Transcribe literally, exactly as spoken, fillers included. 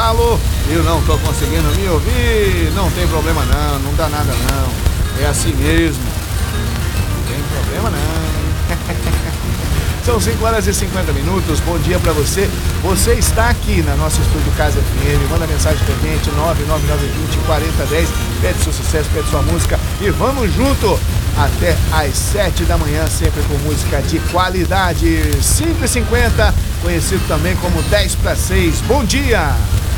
falo, eu não tô conseguindo me ouvir. Não tem problema não, não dá nada não. É assim mesmo. Não tem problema não. São cinco horas e cinquenta minutos, bom dia pra você. Você está aqui na nossa estúdio Casa F M, manda mensagem pra gente, nove nove nove dois zero, quatro zero um zero, pede seu sucesso, pede sua música e vamos junto até às sete da manhã, sempre com música de qualidade. Cinco e cinquenta, conhecido também como dez para seis, bom dia!